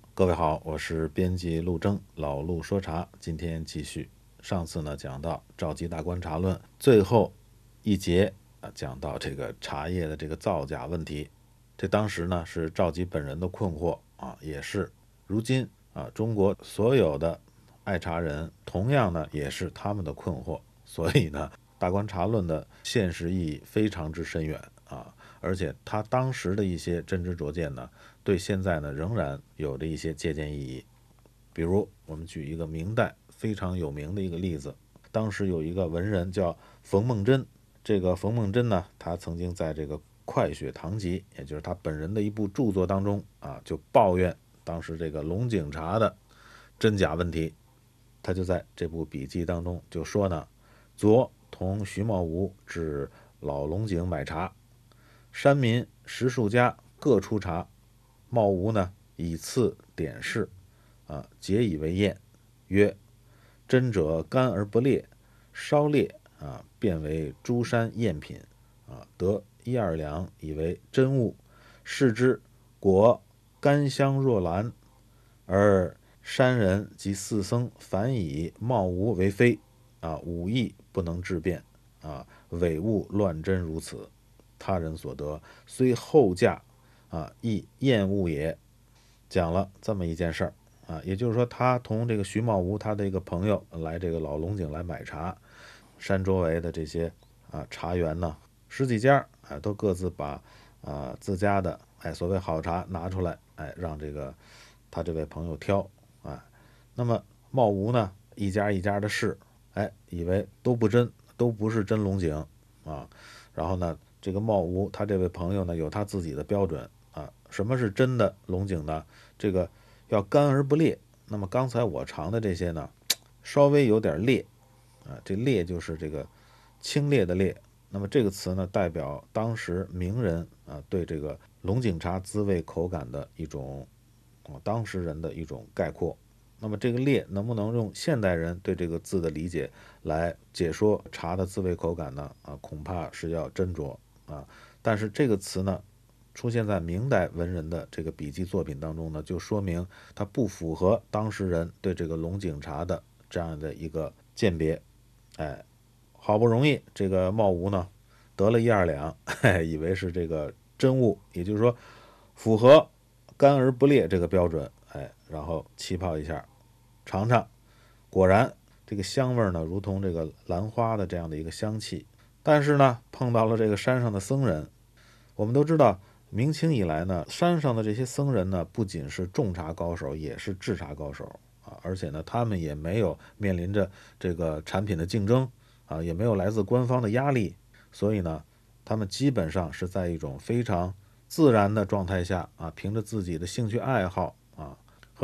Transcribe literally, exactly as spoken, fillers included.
各位好，我是编辑陆征，老陆说茶，今天继续。上次呢讲到赵佶大观茶论最后一节啊，讲到这个茶叶的这个造假问题。这当时呢是赵佶本人的困惑啊，也是如今啊中国所有的爱茶人同样呢也是他们的困惑。所以呢，大观茶论的现实意义非常之深远啊，而且他当时的一些真知灼见呢，对现在呢仍然有着一些借鉴意义。比如我们举一个明代非常有名的一个例子，当时有一个文人叫冯梦珍，这个冯梦珍呢，他曾经在这个《快雪堂集》，也就是他本人的一部著作当中啊，就抱怨当时这个龙井茶的真假问题。他就在这部笔记当中就说呢，昨同徐茂吾至老龙井买茶，山民十数家各出茶，茂吾呢以次点试，啊，皆以为验，曰：真者干而不裂，稍裂啊，变为诸山赝品啊，得一二两以为真物，视之果甘香若兰，而山人及四僧反以茂吾为非啊，武艺不能治辩啊，伪物乱真如此，他人所得虽后价啊，亦厌恶也。讲了这么一件事儿啊，也就是说，他同这个徐茂吾他的一个朋友来这个老龙井来买茶，山周围的这些啊茶园呢，十几家啊都各自把啊自家的哎所谓好茶拿出来，哎让这个他这位朋友挑啊。那么茂吾呢，一家一家的试，哎，以为都不真，都不是真龙井啊。然后呢，这个茂吾他这位朋友呢，有他自己的标准啊。什么是真的龙井呢？这个要干而不裂。那么刚才我尝的这些呢，稍微有点裂啊，这裂就是这个清冽的冽。那么这个词呢，代表当时名人啊对这个龙井茶滋味口感的一种啊当时人的一种概括。那么这个冽能不能用现代人对这个字的理解来解说茶的滋味口感呢？啊，恐怕是要斟酌啊。但是这个词呢，出现在明代文人的这个笔记作品当中呢，就说明它不符合当时人对这个龙井茶的这样的一个鉴别。哎，好不容易这个茂吾呢得了一二两，嘿，以为是这个真物，也就是说符合干而不裂这个标准，哎，然后气泡一下，尝尝，果然这个香味呢，如同这个兰花的这样的一个香气。但是呢，碰到了这个山上的僧人，我们都知道，明清以来呢，山上的这些僧人呢，不仅是种茶高手，也是制茶高手啊，而且呢，他们也没有面临着这个产品的竞争啊，也没有来自官方的压力，所以呢，他们基本上是在一种非常自然的状态下啊，凭着自己的兴趣爱好啊，